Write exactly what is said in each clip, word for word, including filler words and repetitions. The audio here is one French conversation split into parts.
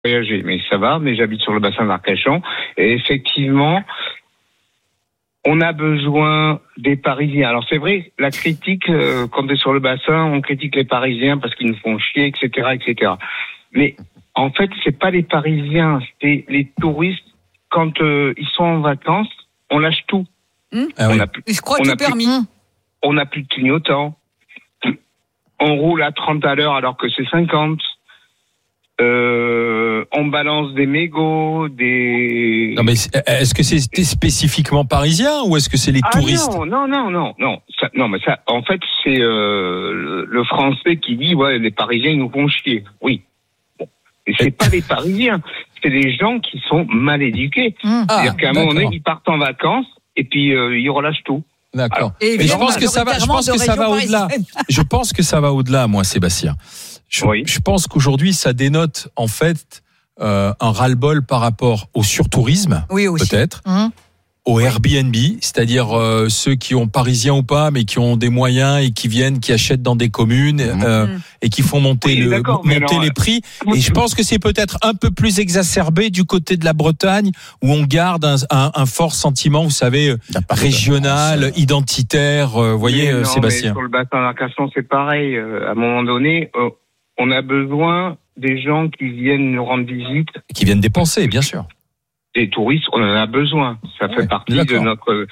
voyager, mais ça va, mais j'habite sur le bassin d'Arcachon, et effectivement, on a besoin des Parisiens. Alors c'est vrai, la critique, euh, quand on est sur le bassin, on critique les Parisiens parce qu'ils nous font chier, et cetera, et cetera. Mais en fait, c'est pas les Parisiens, c'est les touristes. Quand euh, ils sont en vacances, on lâche tout. Mmh. Ah on oui. a plus, Ils se croient on tout a permis. Plus, on n'a plus de clignotants. On roule à trente à l'heure alors que c'est cinquante. Euh, on balance des mégots, des... Non mais est-ce que c'est spécifiquement parisien ou est-ce que c'est les ah touristes? Non, non, non, non, non. Ça, non, mais ça, en fait, c'est euh, le, le français qui dit, ouais, les Parisiens, ils nous font chier. Oui. Bon. Et c'est pas les Parisiens, c'est les gens qui sont mal éduqués. Mmh. C'est-à-dire ah, qu'à un moment donné, ils partent en vacances et puis euh, ils relâchent tout. D'accord. Et mais je pense que ça va, je pense que ça va au-delà. Je pense que ça va au-delà, moi, Sébastien. Je, oui. je pense qu'aujourd'hui, ça dénote en fait euh, un ras-le-bol par rapport au surtourisme, oui, aussi. peut-être, mmh. au Airbnb, c'est-à-dire euh, ceux qui ont parisiens ou pas, mais qui ont des moyens et qui viennent, qui achètent dans des communes mmh. euh, mmh. et qui font monter, oui, le, monter alors, les prix. Moi, et je pense que c'est peut-être un peu plus exacerbé du côté de la Bretagne, où on garde un, un, un fort sentiment, vous savez, régional, identitaire. Vous euh, voyez, non, Sébastien. Mais sur le bassin d'Arcachon, c'est pareil. Euh, à un moment donné, euh, on a besoin des gens qui viennent nous rendre visite. Qui viennent dépenser, bien sûr. Des touristes, on en a besoin. Ça ouais, fait partie d'accord. de notre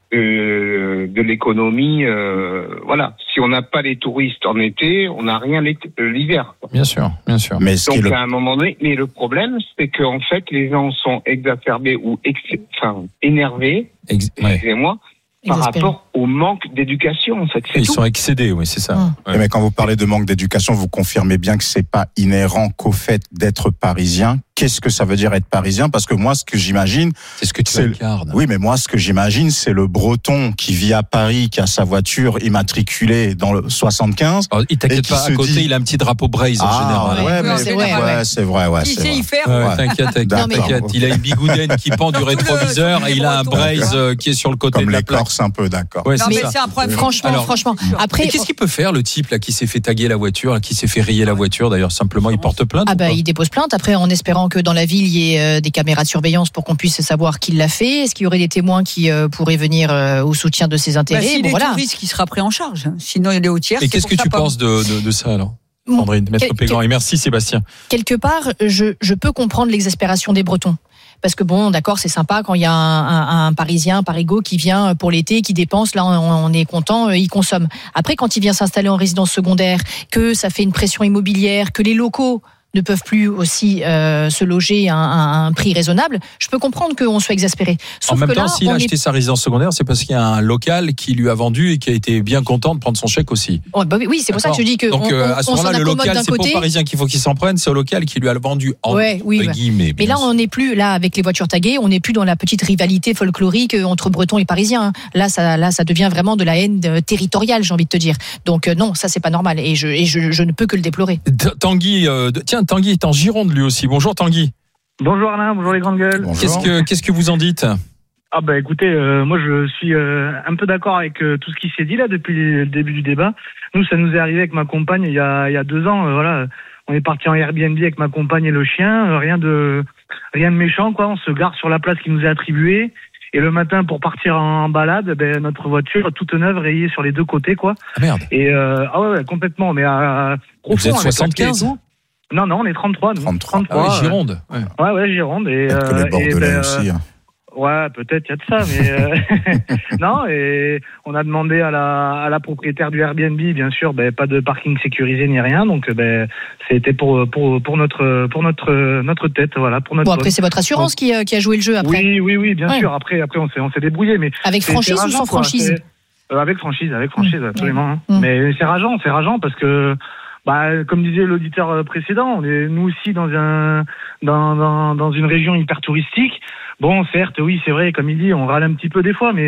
euh, de l'économie. Euh, voilà. Si on n'a pas les touristes en été, on n'a rien l'hiver. Bien sûr, bien sûr. Mais donc à le... un moment donné, mais le problème, c'est qu'en fait, les gens sont exacerbés ou ex... enfin énervés. Ex... Ouais. Excusez-moi. Par rapport au manque d'éducation, en fait. C'est Ils tout. sont excédés, oui, c'est ça. Mmh. Ouais. Mais quand vous parlez de manque d'éducation, vous confirmez bien que c'est pas inhérent qu'au fait d'être parisien. Qu'est-ce que ça veut dire être parisien? Parce que moi, ce que j'imagine, c'est ce que tu incarnes. Oui, mais moi, ce que j'imagine, c'est le Breton qui vit à Paris, qui a sa voiture immatriculée dans le soixante-quinze. Alors, il t'inquiète pas, à côté, dit... il a un petit drapeau Braise en ah, général. Ouais, mais c'est vrai, ouais, c'est vrai, ouais. Il sait y faire. Ouais, t'inquiète, t'inquiète. Il a une bigoudaine qui pend du rétroviseur et il a un Braise qui est sur le côté de la plaque. C'est un peu d'accord. Ouais, non, mais c'est un problème. Franchement, Alors, franchement. Après, qu'est-ce qu'il peut faire, le type là qui s'est fait taguer la voiture, là, qui s'est fait rayer la voiture? D'ailleurs, simplement, il porte plainte. Ah bah, il dépose plainte. Après, en espérant que dans la ville, il y ait euh, des caméras de surveillance pour qu'on puisse savoir qui l'a fait. Est-ce qu'il y aurait des témoins qui euh, pourraient venir euh, au soutien de ses intérêts? Bah, si bon, les voilà. touristes qui sera pris en charge. Sinon, il est au tiers. Et qu'est-ce que tu penses de, de, de ça alors? Sandrine, Maître Quel, Pégrand, et merci Sébastien. Quelque part, je, je peux comprendre l'exaspération des Bretons. Parce que bon, d'accord, c'est sympa quand il y a un, un, un Parisien, un Parigot qui vient pour l'été, qui dépense, là on, on est content, il consomme. Après, quand il vient s'installer en résidence secondaire, que ça fait une pression immobilière, que les locaux ne peuvent plus aussi euh, se loger à un, à un prix raisonnable, je peux comprendre qu'on soit exaspéré. Sauf en même que temps, là, s'il a acheté est... sa résidence secondaire, c'est parce qu'il y a un local qui lui a vendu et qui a été bien content de prendre son chèque aussi. Oh, bah oui, c'est pour ça que je dis que donc on, euh, à ce moment-là, le local, c'est côté. pas aux Parisiens qu'il faut qu'il s'en prenne, c'est au local qui lui a vendu en ouais, oui, guillemets. Mais là, on n'est plus là avec les voitures taguées, on n'est plus dans la petite rivalité folklorique entre Bretons et Parisiens. Là, ça, là, ça devient vraiment de la haine territoriale, j'ai envie de te dire. Donc euh, non, ça c'est pas normal et je, et je, je ne peux que le déplorer. Tanguy, euh, tiens, Tanguy est en Gironde lui aussi. Bonjour Tanguy. Bonjour Alain, bonjour les grandes gueules. Bonjour. Qu'est-ce que qu'est-ce que vous en dites? Ah bah écoutez, euh, moi je suis euh, un peu d'accord avec euh, tout ce qui s'est dit là depuis le début du débat. Nous, ça nous est arrivé avec ma compagne il y a il y a deux ans. Euh, voilà, on est parti en Airbnb avec ma compagne et le chien. Euh, rien de rien de méchant quoi. On se gare sur la place qui nous est attribuée. Et le matin, pour partir en balade, ben, notre voiture toute neuve, rayée sur les deux côtés quoi. Ah merde. Et euh, ah ouais, ouais complètement. Mais à, à vous êtes soixante-quinze? Non, non, on est trente-trois, nous. trente-trois. trente-trois ah ouais, Gironde. Ouais, ouais, ouais Gironde. Et, euh, les Bordelais et ben, aussi. Hein. Ouais, peut-être, il y a de ça, mais euh, non. Et on a demandé à la à la propriétaire du Airbnb, bien sûr, ben pas de parking sécurisé ni rien, donc ben c'était pour pour pour notre pour notre notre tête, voilà, pour notre. Bon après c'est votre assurance qui qui a joué le jeu après. Oui, oui, oui, bien ouais. sûr. Après après on s'est on s'est débrouillé, mais avec franchise rageant, ou sans franchise? Euh, avec franchise, avec franchise, mmh. absolument. Hein. Mmh. Mais c'est rageant, c'est rageant parce que. Bah, comme disait l'auditeur précédent, on est nous aussi dans un dans dans dans une région hyper touristique. Bon, certes, oui, c'est vrai, comme il dit, on râle un petit peu des fois, mais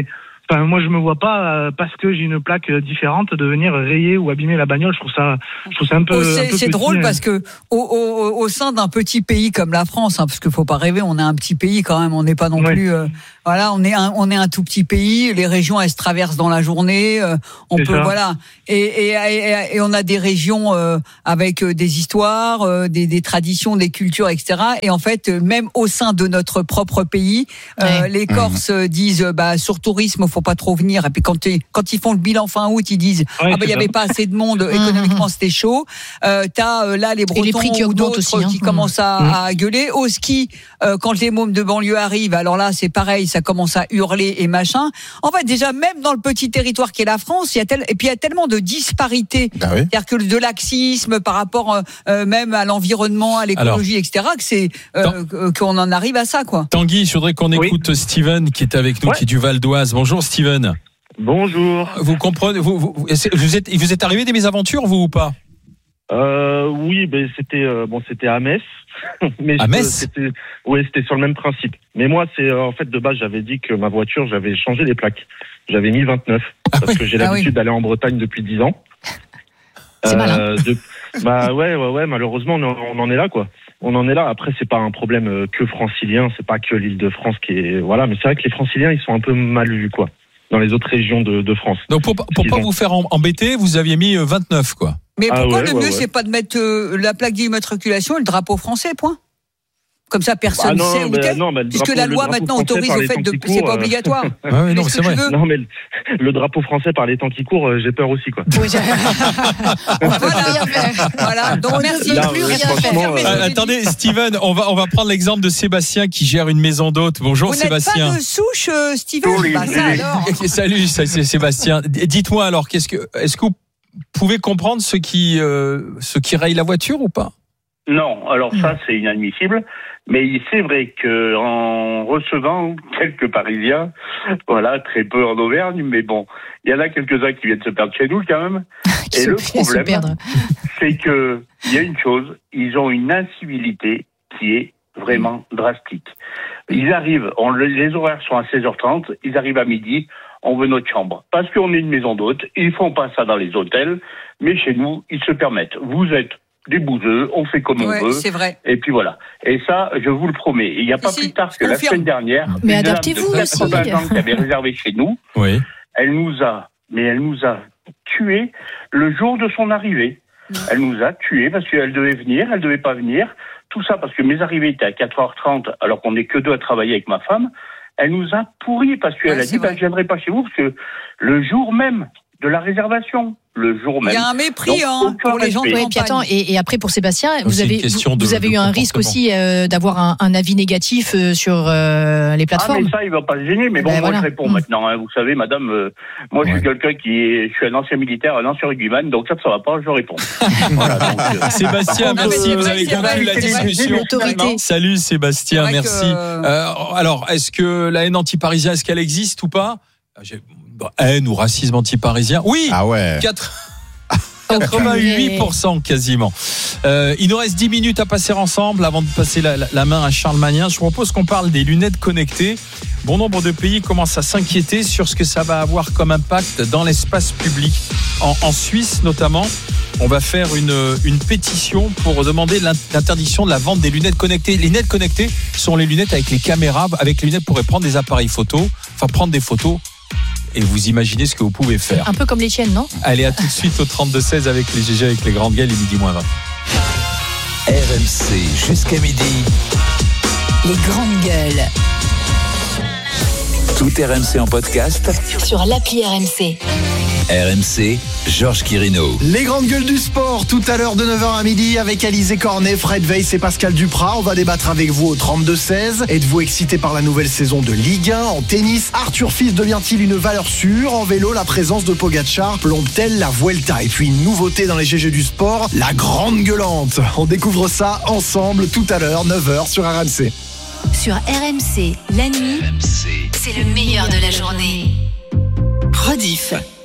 Enfin, moi, je me vois pas, euh, parce que j'ai une plaque différente, de venir rayer ou abîmer la bagnole. Je trouve ça, je trouve ça un peu. Oh, c'est un peu c'est petit, drôle hein. parce que au, au, au sein d'un petit pays comme la France, hein, parce qu'il faut pas rêver, on est un petit pays quand même, on n'est pas non Ouais. plus. Euh, voilà, on est un, on est un tout petit pays. Les régions, elles se traversent dans la journée. Euh, on C'est peut, ça. voilà, et, et, et, et on a des régions euh, avec euh, des histoires, euh, des, des traditions, des cultures, et cetera. Et en fait, euh, même au sein de notre propre pays, euh, Ouais. les Corses euh, disent, euh, bah sur tourisme, faut pas trop venir. Et puis quand, t'es- quand ils font le bilan fin août, ils disent, Ouais, ah bah il c'est y avait ça. pas assez de monde, Mmh, économiquement c'était chaud. Euh, t'as euh, là les Bretons les prix qui ou augmentent d'autres aussi, hein. qui Mmh. commencent à, Mmh. à gueuler. Au ski, euh, quand les mômes de banlieue arrivent, alors là c'est pareil, ça commence à hurler et machin. En fait, déjà même dans le petit territoire qu'est la France, il y a tel... et puis il y a tellement de disparités. Bah oui. C'est-à-dire que de laxisme par rapport euh, euh, même à l'environnement, à l'écologie, et cetera. Que c'est euh, que- qu'on en arrive à ça, quoi. Tanguy, je voudrais qu'on Oui. écoute Steven qui est avec nous, Ouais. qui est du Val d'Oise. Bonjour Steven. Bonjour. Vous comprenez, vous, vous, vous êtes, il vous est arrivé des mésaventures, vous ou pas? Euh, oui, ben c'était euh, bon, c'était à Metz. Mais À je- Metz c'était, ouais, c'était sur le même principe. Mais moi, c'est euh, en fait de base, j'avais dit que ma voiture, j'avais changé les plaques. J'avais mis vingt-neuf parce oui. que j'ai Ah l'habitude oui. d'aller en Bretagne depuis dix ans. C'est malin. de- bah ouais, ouais, ouais. Malheureusement, on, en- on en est là, quoi. On en est là. Après, c'est pas un problème euh, que francilien. C'est pas que l'Île-de-France qui est voilà. Mais c'est vrai que les Franciliens, ils sont un peu mal vus, quoi, dans les autres régions de, de France. Donc pour, pour pas Ils ont- vous faire em- embêter, vous aviez mis euh, vingt-neuf, quoi. Mais Ah pourquoi ouais, le ouais, mieux, ouais. c'est pas de mettre euh, la plaque d'immatriculation et le drapeau français, point. Comme ça, personne Ah ne non, sait où ben, t'es. non, ben, le Puisque drapeau- la le loi drapeau maintenant français autorise par au les fait temps de. qui C'est courent, pas euh, obligatoire. Ouais, ouais, non, Fais ce c'est que vrai. tu veux. Non, mais le, le drapeau français par les temps qui courent, euh, j'ai peur aussi, quoi. Oui, j'ai- On peut Voilà. rien faire. Voilà. Donc On ne merci. peut Là, plus euh, rien franchement, faire. euh, Fermez Euh, vos attendez, Steven, on va, on va prendre l'exemple de Sébastien qui gère une maison d'hôtes. Bonjour Vous n'êtes Sébastien. pas de souche, euh, Steven. Oui, Bah, ça oui. alors. Salut, ça, c'est Sébastien. D- Dites-moi alors, qu'est-ce que, est-ce que vous pouvez comprendre ceux qui, euh, ceux qui rayent la voiture ou pas? Non, alors ça c'est inadmissible, mais c'est vrai que en recevant quelques Parisiens, voilà, très peu en Auvergne, mais bon, il y en a quelques-uns qui viennent se perdre chez nous quand même. Qui Et se- le se problème, perdre. c'est que il y a une chose, ils ont une incivilité qui est vraiment drastique. Ils arrivent, on, les horaires sont à seize heures trente, ils arrivent à midi, on veut notre chambre. Parce qu'on est une maison d'hôtes, ils font pas ça dans les hôtels, mais chez nous, ils se permettent. Vous êtes des bouseux, on fait comme Ouais, on veut. c'est vrai. Et puis voilà. Et ça, je vous le promets. Il n'y a pas Si, plus tard je que la confirme. semaine dernière, Mais une dame adaptez-vous de aussi. quatre-vingts ans qui avait réservé chez nous, Oui. elle nous a, mais elle nous a tués le jour de son arrivée. Elle nous a tués parce qu'elle devait venir, elle devait pas venir. Tout ça parce que mes arrivées étaient à quatre heures trente alors qu'on n'est que deux à travailler avec ma femme. Elle nous a pourris parce qu'elle Ouais, a c'est dit, bah, vrai. je viendrai pas chez vous parce que le jour même de la réservation, le jour Il même. y a un mépris Donc, hein, aucun pour les gens de respect. Oui, puis attends, campagne. et, et après pour Sébastien, Donc, vous c'est avez, une question vous, de- vous avez de eu un risque comportement. aussi euh, d'avoir un, un avis négatif euh, sur euh, les Ah, plateformes. mais ça, il va pas se gêner. Mais bon, Ben moi, voilà. je réponds Mm. maintenant. Hein. Vous savez, madame, euh, moi, je Ouais. suis quelqu'un qui est, je suis un ancien militaire, un ancien rugbyman, donc ça, ça va pas, je réponds. voilà, donc, euh, Sébastien, Non, mais merci, c'est vous vrai, avez c'est conclu vrai, la c'est vrai. discussion. L'autorité. Salut Sébastien, C'est vrai merci. que- Euh, alors, est-ce que la haine anti-parisien, est-ce qu'elle existe ou pas? J'ai- bon, haine ou racisme anti-parisien? Oui. Ah ouais. Quatre- quatre-vingt-huit pour cent quasiment. Euh, il nous reste dix minutes à passer ensemble avant de passer la, la- la main à Charles Magnien. Je propose qu'on parle des lunettes connectées. Bon nombre de pays commencent à s'inquiéter sur ce que ça va avoir comme impact dans l'espace public. En, en Suisse notamment, on va faire une, une pétition pour demander l'in- l'interdiction de la vente des lunettes connectées. Les lunettes connectées sont les lunettes avec les caméras. Avec les lunettes, vous pourrez prendre des appareils photo, enfin prendre des photos. Et vous imaginez ce que vous pouvez faire. Un peu comme les tiennes, non? Allez, à tout de suite au trente-deux seize avec les G G, avec les grandes gueules et midi moins vingt. R M C jusqu'à midi. Les grandes gueules. Tout R M C en podcast. Sur l'appli R M C. R M C, Georges Quirino. Les grandes gueules du sport, tout à l'heure de neuf heures à midi avec Alizé Cornet, Fred Weiss et Pascal Duprat. On va débattre avec vous au trente-deux seize. Êtes-vous excité par la nouvelle saison de Ligue un? En tennis, Arthur Fils devient-il une valeur sûre? En vélo, la présence de Pogacar plombe-t-elle la Vuelta? Et puis une nouveauté dans les G G du sport, la grande gueulante. On découvre ça ensemble tout à l'heure, neuf heures sur R M C. Sur R M C, la nuit, R M C. c'est le meilleur de la journée. Rediff.